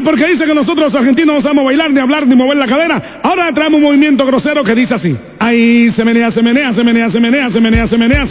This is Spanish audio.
Y porque dice que nosotros los argentinos no sabemos bailar, ni hablar, ni mover la cadera, ahora le traemos un movimiento grosero que dice así. Ahí se menea, se menea, se menea, se menea, se menea, se menea.